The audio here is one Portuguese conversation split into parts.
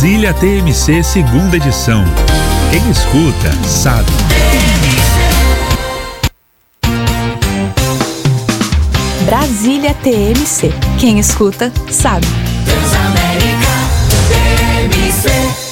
Brasília TMC, segunda edição. Quem escuta, sabe. Brasília TMC. Quem escuta, sabe. Transamérica TMC.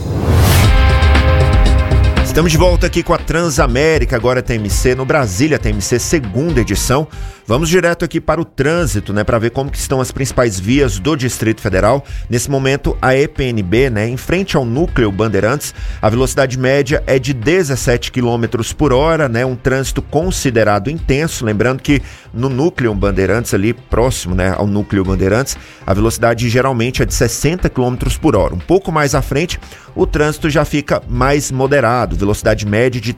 Estamos de volta aqui com a Transamérica, agora TMC, no Brasília TMC, segunda edição. Vamos direto aqui para o trânsito, para ver como que estão as principais vias do Distrito Federal. Nesse momento, a EPNB, em frente ao núcleo Bandeirantes, a velocidade média é de 17 km por hora, um trânsito considerado intenso. Lembrando que no núcleo Bandeirantes, ali próximo ao núcleo Bandeirantes, a velocidade geralmente é de 60 km por hora. Um pouco mais à frente, o trânsito já fica mais moderado, velocidade média de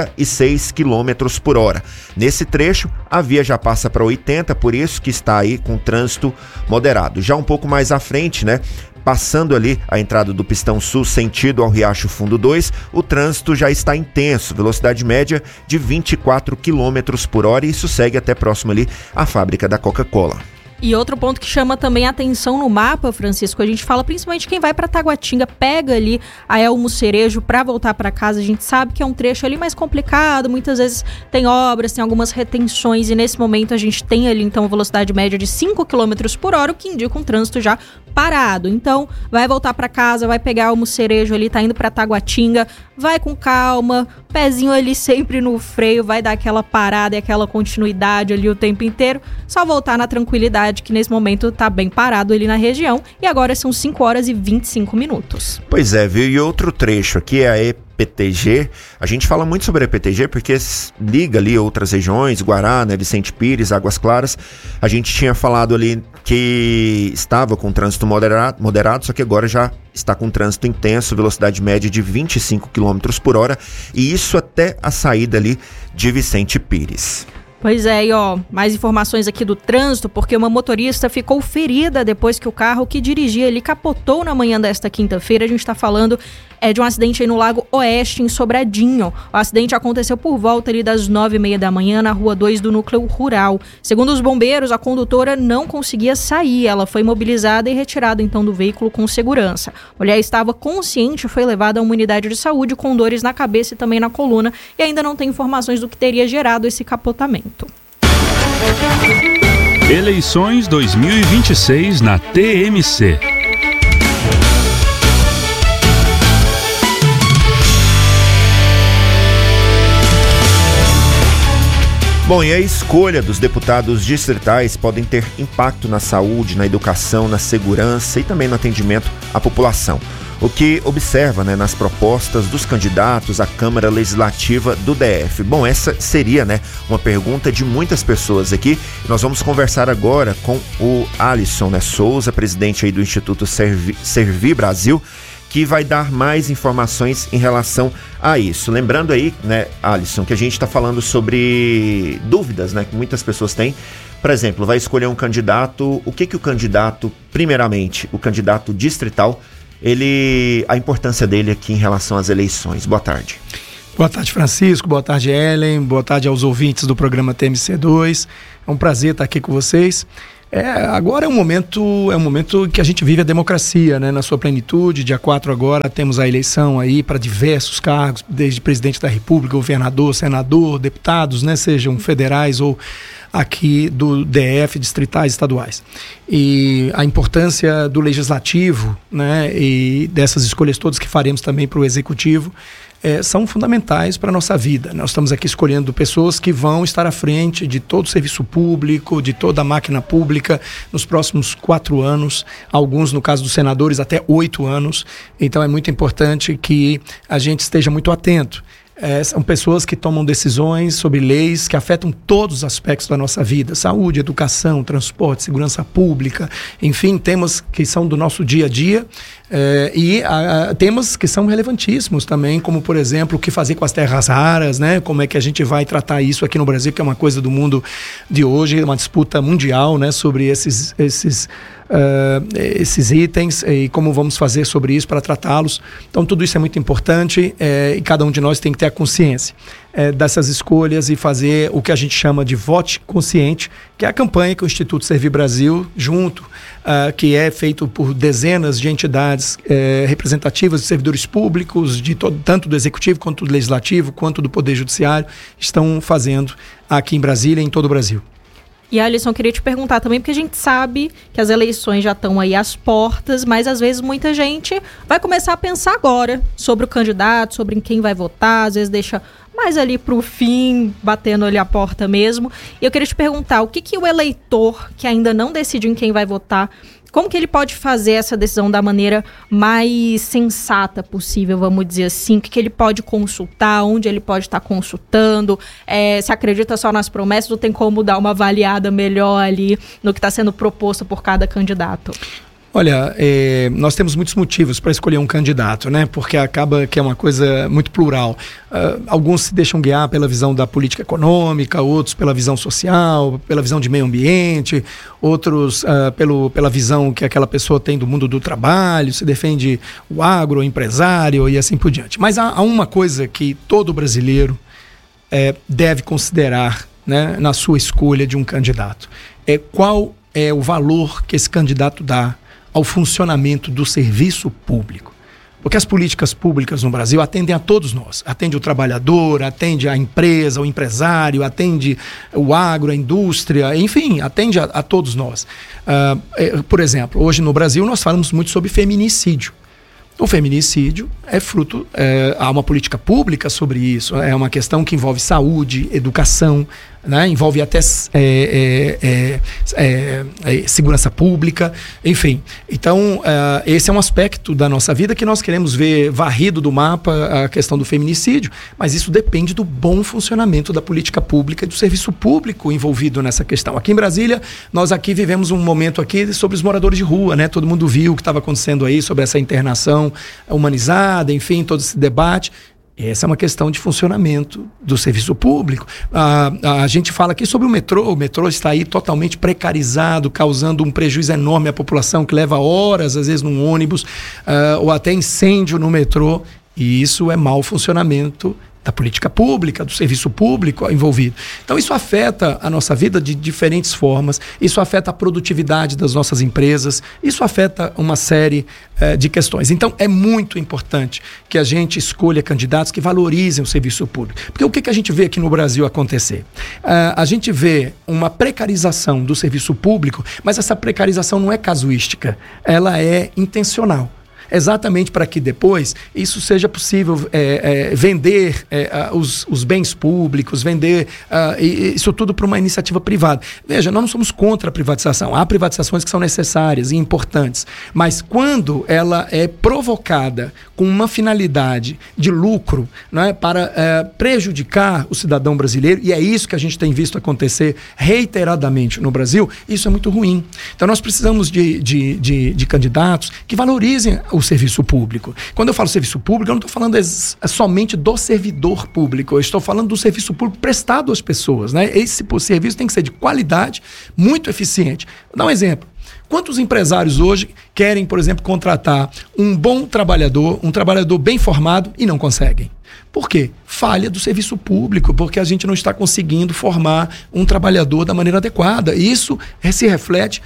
36 km por hora. Nesse trecho, a via já passa para 80, por isso que está aí com trânsito moderado. Já um pouco mais à frente, passando ali a entrada do Pistão Sul, sentido ao Riacho Fundo 2, o trânsito já está intenso, velocidade média de 24 km por hora, e isso segue até próximo ali à fábrica da Coca-Cola. E outro ponto que chama também a atenção no mapa, Francisco, a gente fala principalmente quem vai para Taguatinga, pega ali a Elmo Cerejo para voltar para casa. A gente sabe que é um trecho ali mais complicado, muitas vezes tem obras, tem algumas retenções, e nesse momento a gente tem ali então a velocidade média de 5 km por hora, o que indica um trânsito já parado. Então, vai voltar para casa, vai pegar Elmo Cerejo ali, tá indo para Taguatinga, vai com calma, pezinho ali sempre no freio, vai dar aquela parada e aquela continuidade ali o tempo inteiro, só voltar na tranquilidade, que nesse momento tá bem parado ali na região, e agora são 5 horas e 25 minutos. Pois é, viu? E outro trecho aqui é a EPTG. A gente fala muito sobre a EPTG porque liga ali outras regiões, Guará, Vicente Pires, Águas Claras. A gente tinha falado ali que estava com trânsito moderado, só que agora já está com trânsito intenso, velocidade média de 25 km por hora, e isso até a saída ali de Vicente Pires. Pois é, e mais informações aqui do trânsito, porque uma motorista ficou ferida depois que o carro que dirigia ele capotou na manhã desta quinta-feira. A gente está falando de um acidente aí no Lago Oeste, em Sobradinho. O acidente aconteceu por volta ali das 9h30 da manhã, na Rua 2 do Núcleo Rural. Segundo os bombeiros, a condutora não conseguia sair. Ela foi mobilizada e retirada então do veículo com segurança. A mulher estava consciente e foi levada a uma unidade de saúde com dores na cabeça e também na coluna, e ainda não tem informações do que teria gerado esse capotamento. Eleições 2026 na TMC. Bom, e a escolha dos deputados distritais podem ter impacto na saúde, na educação, na segurança e também no atendimento à população. O que observa nas propostas dos candidatos à Câmara Legislativa do DF. Bom, essa seria uma pergunta de muitas pessoas aqui. Nós vamos conversar agora com o Alisson Souza, presidente aí do Instituto Servir Brasil, que vai dar mais informações em relação a isso. Lembrando aí, Alisson, que a gente está falando sobre dúvidas, que muitas pessoas têm. Por exemplo, vai escolher um candidato, o que o candidato, primeiramente, o candidato distrital, a importância dele aqui em relação às eleições. Boa tarde. Boa tarde, Francisco. Boa tarde, Ellen. Boa tarde aos ouvintes do programa TMC2. É um prazer estar aqui com vocês. Agora é um momento que a gente vive a democracia, na sua plenitude. Dia 4 agora temos a eleição aí para diversos cargos, desde presidente da República, governador, senador, deputados, sejam federais ou aqui do DF, distritais, estaduais. E a importância do legislativo, e dessas escolhas todas que faremos também para o executivo, são fundamentais para a nossa vida. Nós estamos aqui escolhendo pessoas que vão estar à frente de todo o serviço público, de toda a máquina pública nos próximos 4 anos, alguns, no caso dos senadores, até 8 anos. Então é muito importante que a gente esteja muito atento. São pessoas que tomam decisões sobre leis que afetam todos os aspectos da nossa vida: saúde, educação, transporte, segurança pública, enfim, temas que são do nosso dia a dia, e temas que são relevantíssimos também, como, por exemplo, o que fazer com as terras raras, como é que a gente vai tratar isso aqui no Brasil, que é uma coisa do mundo de hoje, uma disputa mundial, sobre esses esses itens e como vamos fazer sobre isso para tratá-los. Então tudo isso é muito importante e cada um de nós tem que ter a consciência dessas escolhas e fazer o que a gente chama de vote consciente, que é a campanha que o Instituto Servir Brasil, junto, que é feito por dezenas de entidades representativas de servidores públicos, tanto do Executivo quanto do Legislativo, quanto do Poder Judiciário, estão fazendo aqui em Brasília e em todo o Brasil. E, Alisson, eu queria te perguntar também, porque a gente sabe que as eleições já estão aí às portas, mas às vezes muita gente vai começar a pensar agora sobre o candidato, sobre em quem vai votar, às vezes deixa mais ali para o fim, batendo ali a porta mesmo. E eu queria te perguntar, o que o eleitor que ainda não decidiu em quem vai votar, como que ele pode fazer essa decisão da maneira mais sensata possível, vamos dizer assim? O que ele pode consultar, onde ele pode estar consultando, se acredita só nas promessas ou tem como dar uma avaliada melhor ali no que está sendo proposto por cada candidato? Olha, nós temos muitos motivos para escolher um candidato, né? Porque acaba que é uma coisa muito plural. Alguns se deixam guiar pela visão da política econômica, outros pela visão social, pela visão de meio ambiente, outros pela visão que aquela pessoa tem do mundo do trabalho, se defende o agro, o empresário e assim por diante. Mas há uma coisa que todo brasileiro deve considerar, né, na sua escolha de um candidato. Qual é o valor que esse candidato dá ao funcionamento do serviço público. Porque as políticas públicas no Brasil atendem a todos nós. Atende o trabalhador, atende a empresa, o empresário, atende o agro, a indústria, enfim, atende a todos nós. Por exemplo, hoje no Brasil nós falamos muito sobre feminicídio. O feminicídio é fruto, há uma política pública sobre isso, é uma questão que envolve saúde, educação, né? Envolve até segurança pública, enfim. Então, esse é um aspecto da nossa vida que nós queremos ver varrido do mapa, a questão do feminicídio, mas isso depende do bom funcionamento da política pública e do serviço público envolvido nessa questão. Aqui em Brasília, nós aqui vivemos um momento aqui sobre os moradores de rua, né? Todo mundo viu o que estava acontecendo aí sobre essa internação humanizada, enfim, todo esse debate. Essa é uma questão de funcionamento do serviço público. A gente fala aqui sobre o metrô está aí totalmente precarizado, causando um prejuízo enorme à população, que leva horas, às vezes, num ônibus, ou até incêndio no metrô, e isso é mau funcionamento da política pública, do serviço público envolvido. Então isso afeta a nossa vida de diferentes formas, isso afeta a produtividade das nossas empresas, isso afeta uma série de questões. Então é muito importante que a gente escolha candidatos que valorizem o serviço público. Porque o que a gente vê aqui no Brasil acontecer? A gente vê uma precarização do serviço público, mas essa precarização não é casuística, ela é intencional. Exatamente para que depois isso seja possível vender os bens públicos, vender isso tudo para uma iniciativa privada. Veja, nós não somos contra a privatização. Há privatizações que são necessárias e importantes, mas quando ela é provocada com uma finalidade de lucro, né, para prejudicar o cidadão brasileiro, e é isso que a gente tem visto acontecer reiteradamente no Brasil, isso é muito ruim. Então nós precisamos de candidatos que valorizem o serviço público. Quando eu falo serviço público, eu não estou falando somente do servidor público, eu estou falando do serviço público prestado às pessoas, né? Esse serviço tem que ser de qualidade, muito eficiente. Vou dar um exemplo. Quantos empresários hoje querem, por exemplo, contratar um bom trabalhador, um trabalhador bem formado e não conseguem? Por quê? Falha do serviço público, porque a gente não está conseguindo formar um trabalhador da maneira adequada. Isso se reflete,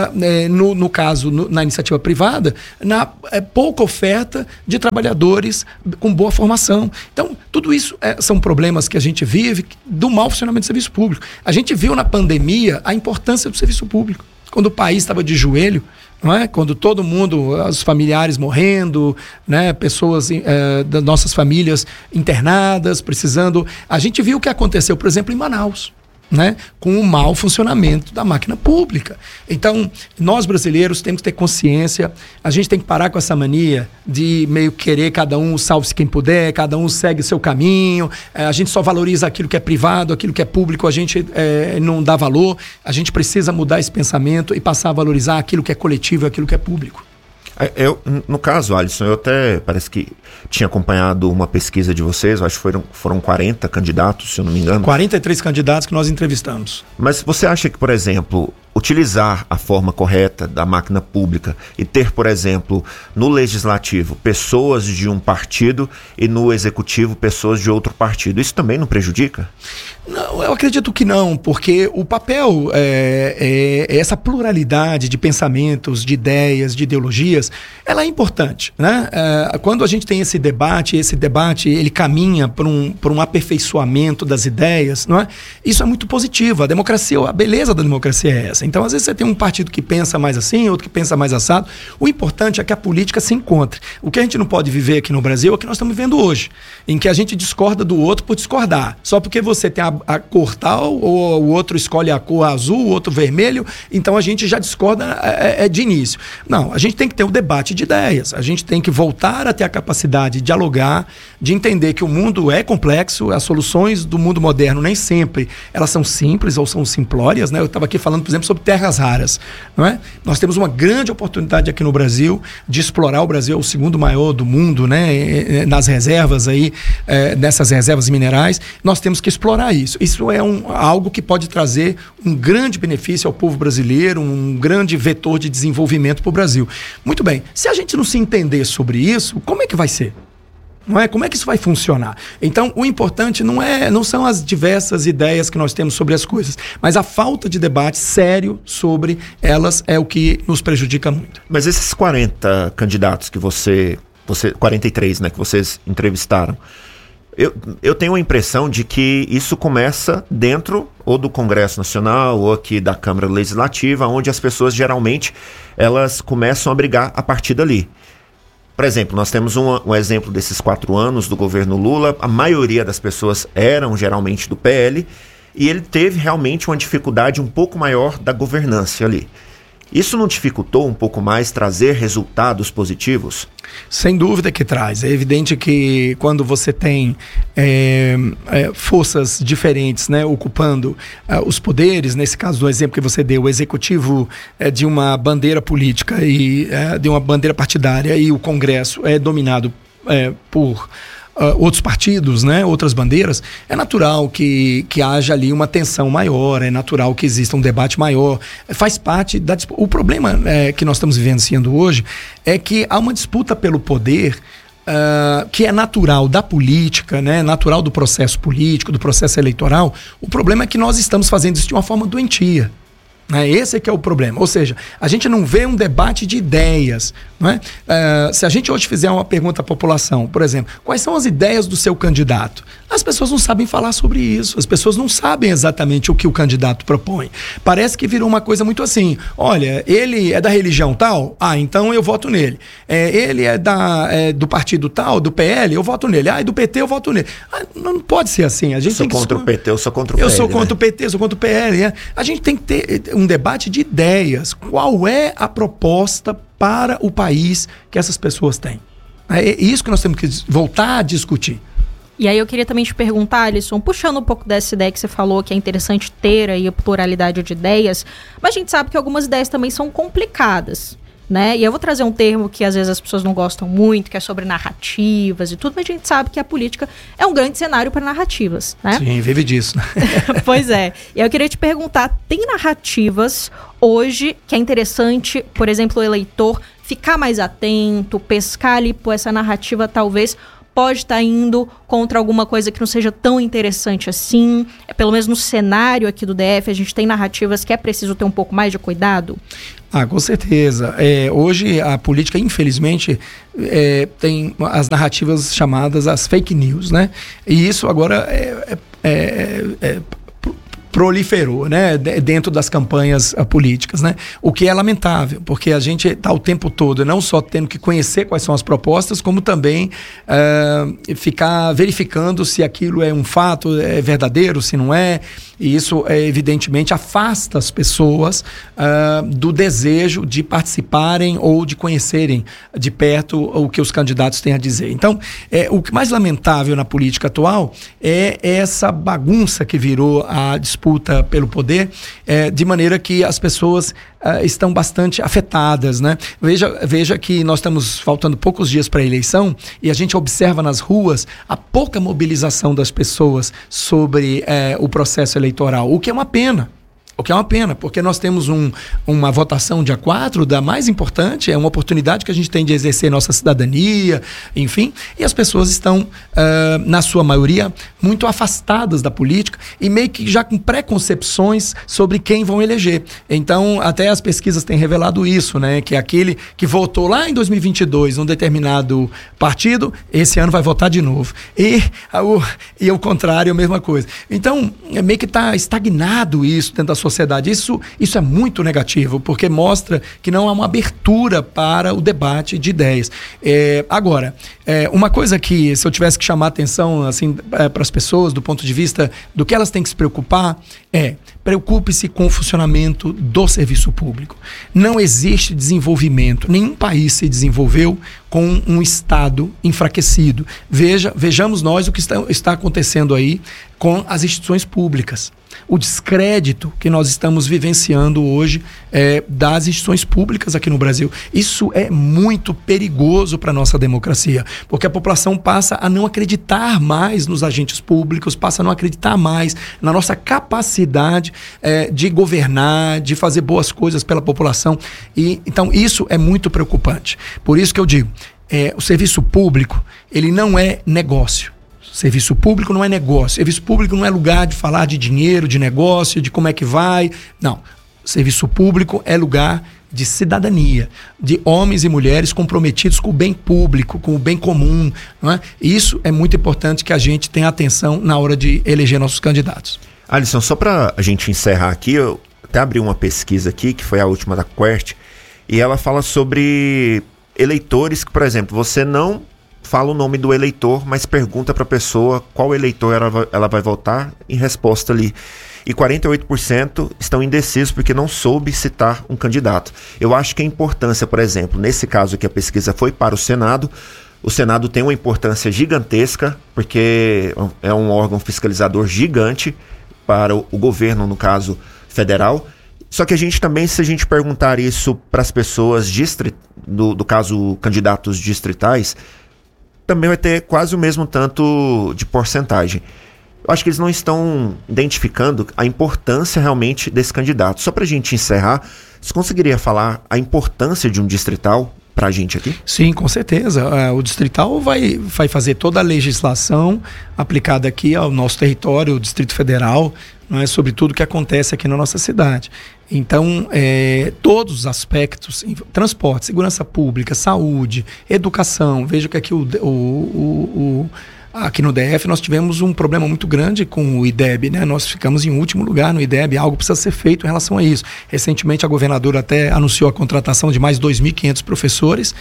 no caso, na iniciativa privada, na pouca oferta de trabalhadores com boa formação. Então, tudo isso são problemas que a gente vive do mau funcionamento do serviço público. A gente viu na pandemia a importância do serviço público. Quando o país estava de joelho, não é? Quando todo mundo, os familiares morrendo, né? Pessoas das nossas famílias internadas, precisando... A gente viu o que aconteceu, por exemplo, em Manaus, né? Com o mau funcionamento da máquina pública. Então, nós brasileiros temos que ter consciência, a gente tem que parar com essa mania de meio querer cada um salve-se quem puder, cada um segue seu caminho, a gente só valoriza aquilo que é privado, aquilo que é público a gente não dá valor. A gente precisa mudar esse pensamento e passar a valorizar aquilo que é coletivo e aquilo que é público. No caso, Alisson, eu até parece que tinha acompanhado uma pesquisa de vocês, eu acho que foram 40 candidatos, se eu não me engano. 43 candidatos que nós entrevistamos. Mas você acha que, por exemplo, utilizar a forma correta da máquina pública e ter, por exemplo, no legislativo pessoas de um partido e no executivo pessoas de outro partido, isso também não prejudica? Não, eu acredito que não, porque o papel é essa pluralidade de pensamentos, de ideias, de ideologias, ela é importante, né? Quando a gente tem esse debate ele caminha para um aperfeiçoamento das ideias, não é? Isso é muito positivo. A beleza da democracia é essa. Então, às vezes você tem um partido que pensa mais assim, outro que pensa mais assado. O importante é que a política se encontre. O que a gente não pode viver aqui no Brasil é o que nós estamos vivendo hoje, em que a gente discorda do outro por discordar. Só porque você tem a cor tal, ou o outro escolhe a cor azul, o outro vermelho, então a gente já discorda de início. Não, a gente tem que ter um debate de ideias, a gente tem que voltar a ter a capacidade de dialogar, de entender que o mundo é complexo, as soluções do mundo moderno nem sempre elas são simples ou são simplórias, né? Eu estava aqui falando, por exemplo, sobre terras raras, não é? Nós temos uma grande oportunidade aqui no Brasil de explorar. O Brasil é o segundo maior do mundo, né? Nas reservas aí, nessas reservas minerais, nós temos que explorar isso. Isso é algo que pode trazer um grande benefício ao povo brasileiro, um grande vetor de desenvolvimento para o Brasil. Muito bem, se a gente não se entender sobre isso, como é que vai ser? Não é? Como é que isso vai funcionar? Então, o importante não são as diversas ideias que nós temos sobre as coisas, mas a falta de debate sério sobre elas é o que nos prejudica muito. Mas esses 40 candidatos que 43, né, que vocês entrevistaram, eu tenho a impressão de que isso começa dentro ou do Congresso Nacional ou aqui da Câmara Legislativa, onde as pessoas geralmente elas começam a brigar a partir dali. Por exemplo, nós temos um exemplo desses 4 anos do governo Lula. A maioria das pessoas eram geralmente do PL e ele teve realmente uma dificuldade um pouco maior da governança ali. Isso não dificultou um pouco mais trazer resultados positivos? Sem dúvida que traz. É evidente que quando você tem forças diferentes, né, ocupando os poderes, nesse caso do exemplo que você deu, o executivo de uma bandeira política e de uma bandeira partidária, e o Congresso é dominado por outros partidos, né, outras bandeiras, é natural que haja ali uma tensão maior, é natural que exista um debate maior, faz parte da disputa. O problema que nós estamos vivenciando hoje é que há uma disputa pelo poder que é natural da política, né, natural do processo político, do processo eleitoral. O problema é que nós estamos fazendo isso de uma forma doentia. Esse é que é o problema. Ou seja, a gente não vê um debate de ideias, não é? Se a gente hoje fizer uma pergunta à população, por exemplo, quais são as ideias do seu candidato? As pessoas não sabem falar sobre isso, as pessoas não sabem exatamente o que o candidato propõe. Parece que virou uma coisa muito assim: olha, ele é da religião tal? Então eu voto nele. Ele é do partido tal, do PL? Eu voto nele. Do PT eu voto nele. Não pode ser assim. A gente sou contra o PT, eu sou contra o PL. Eu sou contra o PT, eu sou contra o PL. A gente tem que ter um debate de ideias. Qual é a proposta para o país que essas pessoas têm? É isso que nós temos que voltar a discutir. E aí eu queria também te perguntar, Alisson, puxando um pouco dessa ideia que você falou, que é interessante ter aí a pluralidade de ideias, mas a gente sabe que algumas ideias também são complicadas, né? E eu vou trazer um termo que às vezes as pessoas não gostam muito, que é sobre narrativas e tudo, mas a gente sabe que a política é um grande cenário para narrativas, né? Sim, vive disso, né? Pois é. E eu queria te perguntar, tem narrativas hoje que é interessante, por exemplo, o eleitor ficar mais atento, pescar ali por essa narrativa talvez pode estar indo contra alguma coisa que não seja tão interessante assim? Pelo menos no cenário aqui do DF, a gente tem narrativas que é preciso ter um pouco mais de cuidado? Com certeza. Hoje a política, infelizmente, tem as narrativas chamadas as fake news, né? E isso agora proliferou, né, dentro das campanhas políticas, né? O que é lamentável, porque a gente está o tempo todo não só tendo que conhecer quais são as propostas, como também ficar verificando se aquilo é um fato, é verdadeiro, se não é. E isso, evidentemente, afasta as pessoas do desejo de participarem ou de conhecerem de perto o que os candidatos têm a dizer. Então, o que mais lamentável na política atual é essa bagunça que virou a disputa pelo poder, de maneira que as pessoas estão bastante afetadas, né? Veja que nós estamos faltando poucos dias para a eleição e a gente observa nas ruas a pouca mobilização das pessoas sobre o processo eleitoral, o que é uma pena. O que é uma pena, porque nós temos uma votação dia 4, da mais importante, é uma oportunidade que a gente tem de exercer nossa cidadania, enfim, e as pessoas estão, na sua maioria, muito afastadas da política e meio que já com preconcepções sobre quem vão eleger. Então, até as pesquisas têm revelado isso, né? Que aquele que votou lá em 2022 num determinado partido, esse ano vai votar de novo. E o contrário, a mesma coisa. Então, meio que está estagnado isso dentro da sociedade. Isso é muito negativo, porque mostra que não há uma abertura para o debate de ideias. Agora, uma coisa que, se eu tivesse que chamar a atenção assim, para as pessoas, do ponto de vista do que elas têm que se preocupar, preocupe-se com o funcionamento do serviço público. Não existe desenvolvimento. Nenhum país se desenvolveu com um Estado enfraquecido. Vejamos nós o que está acontecendo aí com as instituições públicas. O descrédito que nós estamos vivenciando hoje das instituições públicas aqui no Brasil. Isso é muito perigoso para a nossa democracia, porque a população passa a não acreditar mais nos agentes públicos, passa a não acreditar mais na nossa capacidade de governar, de fazer boas coisas pela população. Então, isso é muito preocupante. Por isso que eu digo, o serviço público, ele não é negócio. Serviço público não é negócio. Serviço público não é lugar de falar de dinheiro, de negócio, de como é que vai. Não. Serviço público é lugar de cidadania, de homens e mulheres comprometidos com o bem público, com o bem comum. Não é? Isso é muito importante que a gente tenha atenção na hora de eleger nossos candidatos. Alisson, só para a gente encerrar aqui, eu até abri uma pesquisa aqui, que foi a última da Quert, e ela fala sobre eleitores que, por exemplo, você não fala o nome do eleitor, mas pergunta para a pessoa qual eleitor ela vai votar em resposta ali. E 48% estão indecisos porque não soube citar um candidato. Eu acho que a importância, por exemplo, nesse caso aqui a pesquisa foi para o Senado tem uma importância gigantesca, porque é um órgão fiscalizador gigante para o governo, no caso federal. Só que a gente também, se a gente perguntar isso para as pessoas do caso candidatos distritais, também vai ter quase o mesmo tanto de porcentagem. Eu acho que eles não estão identificando a importância realmente desse candidato. Só para a gente encerrar, você conseguiria falar a importância de um distrital para a gente aqui? Sim, com certeza. O distrital vai fazer toda a legislação aplicada aqui ao nosso território, o Distrito Federal, não é, sobre tudo que acontece aqui na nossa cidade. Então, todos os aspectos, transporte, segurança pública, saúde, educação, veja que aqui aqui no DF nós tivemos um problema muito grande com o IDEB, né? Nós ficamos em último lugar no IDEB, algo precisa ser feito em relação a isso. Recentemente a governadora até anunciou a contratação de mais 2.500 professores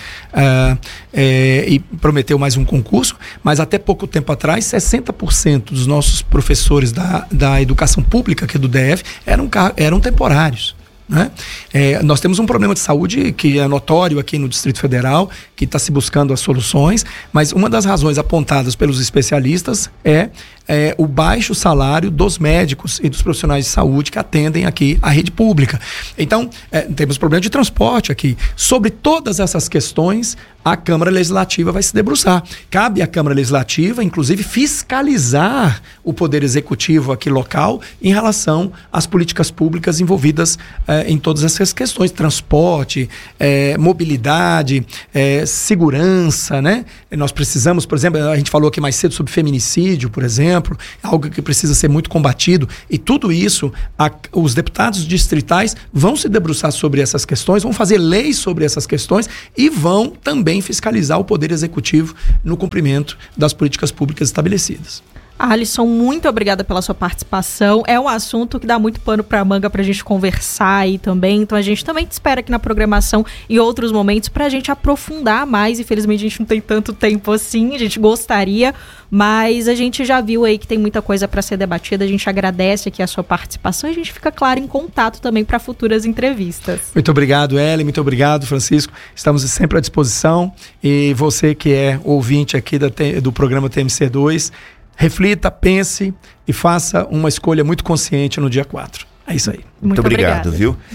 e prometeu mais um concurso, mas até pouco tempo atrás 60% dos nossos professores da educação pública aqui do DF eram temporários. Né? Nós temos um problema de saúde que é notório aqui no Distrito Federal, que está se buscando as soluções, mas uma das razões apontadas pelos especialistas é o baixo salário dos médicos e dos profissionais de saúde que atendem aqui a rede pública. Então, temos problema de transporte aqui. Sobre todas essas questões, a Câmara Legislativa vai se debruçar. Cabe à Câmara Legislativa, inclusive, fiscalizar o Poder Executivo aqui local em relação às políticas públicas envolvidas em todas essas questões. Transporte, mobilidade, segurança, né? Nós precisamos, por exemplo, a gente falou aqui mais cedo sobre feminicídio, por exemplo, algo que precisa ser muito combatido, e tudo isso, os deputados distritais vão se debruçar sobre essas questões, vão fazer leis sobre essas questões e vão também fiscalizar o Poder Executivo no cumprimento das políticas públicas estabelecidas. Alisson, muito obrigada pela sua participação. É um assunto que dá muito pano para manga para a gente conversar aí também. Então a gente também te espera aqui na programação em outros momentos para a gente aprofundar mais. Infelizmente a gente não tem tanto tempo assim, a gente gostaria, mas a gente já viu aí que tem muita coisa para ser debatida. A gente agradece aqui a sua participação e a gente fica, claro, em contato também para futuras entrevistas. Muito obrigado, Ellen. Muito obrigado, Francisco. Estamos sempre à disposição. E você que é ouvinte aqui do programa TMC2, reflita, pense e faça uma escolha muito consciente no dia 4. É isso aí. Muito obrigado, viu?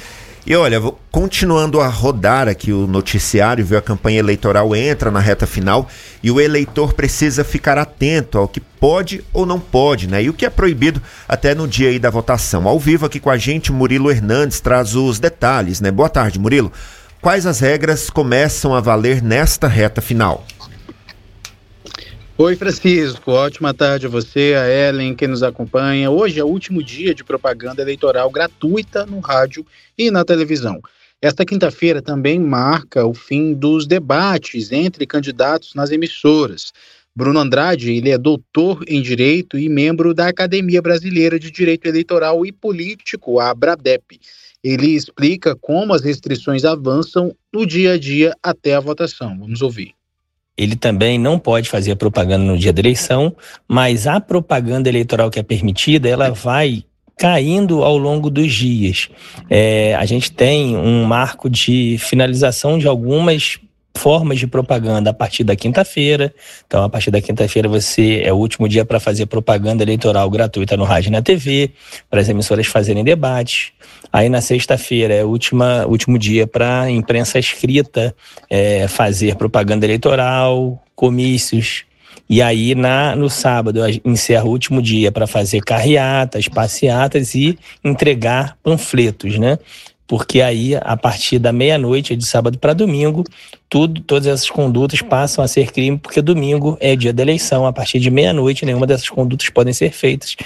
E olha, continuando a rodar aqui o noticiário, viu? A campanha eleitoral entra na reta final e o eleitor precisa ficar atento ao que pode ou não pode, né? E o que é proibido até no dia aí da votação. Ao vivo aqui com a gente, Murilo Hernandes traz os detalhes, né? Boa tarde, Murilo. Quais as regras começam a valer nesta reta final? Oi, Francisco, ótima tarde a você, a Ellen, quem nos acompanha. Hoje é o último dia de propaganda eleitoral gratuita no rádio e na televisão. Esta quinta-feira também marca o fim dos debates entre candidatos nas emissoras. Bruno Andrade, ele é doutor em Direito e membro da Academia Brasileira de Direito Eleitoral e Político, a ABRADEP. Ele explica como as restrições avançam no dia a dia até a votação. Vamos ouvir. Ele também não pode fazer propaganda no dia da eleição, mas a propaganda eleitoral que é permitida, ela vai caindo ao longo dos dias. A gente tem um marco de finalização de algumas formas de propaganda a partir da quinta-feira. Então, a partir da quinta-feira é o último dia para fazer propaganda eleitoral gratuita no rádio e na TV, para as emissoras fazerem debates. Aí, na sexta-feira, é o último dia para a imprensa escrita fazer propaganda eleitoral, comícios. E aí, no sábado, encerra o último dia para fazer carreatas, passeatas e entregar panfletos, né? Porque aí, a partir da meia-noite, de sábado para domingo, todas essas condutas passam a ser crime, porque domingo é dia da eleição. A partir de meia-noite, nenhuma dessas condutas podem ser feitas.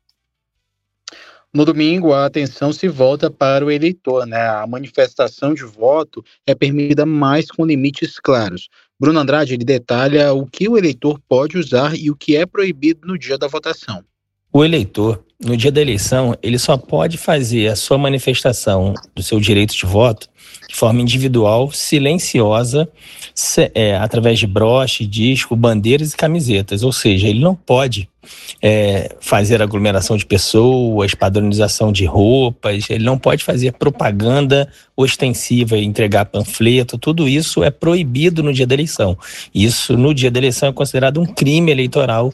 No domingo, a atenção se volta para o eleitor, né? A manifestação de voto é permitida, mas com limites claros. Bruno Andrade, ele detalha o que o eleitor pode usar e o que é proibido no dia da votação. O eleitor, no dia da eleição, ele só pode fazer a sua manifestação do seu direito de voto de forma individual, silenciosa, através de broche, disco, bandeiras e camisetas. Ou seja, ele não pode fazer aglomeração de pessoas, padronização de roupas, ele não pode fazer propaganda ostensiva, entregar panfleto, tudo isso é proibido no dia da eleição. Isso, no dia da eleição, é considerado um crime eleitoral.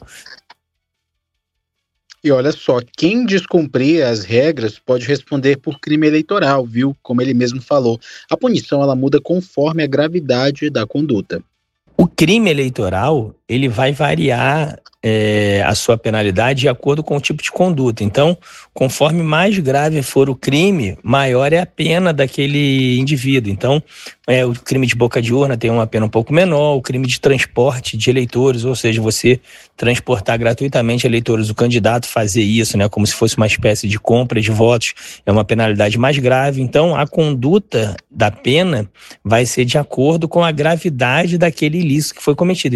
E olha só, quem descumprir as regras pode responder por crime eleitoral, viu? Como ele mesmo falou. A punição, ela muda conforme a gravidade da conduta. O crime eleitoral, ele vai variar a sua penalidade de acordo com o tipo de conduta. Então, conforme mais grave for o crime, maior é a pena daquele indivíduo. Então, o crime de boca de urna tem uma pena um pouco menor, o crime de transporte de eleitores, ou seja, você transportar gratuitamente eleitores do candidato, fazer isso, né, como se fosse uma espécie de compra de votos, é uma penalidade mais grave. Então, a conduta da pena vai ser de acordo com a gravidade daquele ilícito que foi cometido.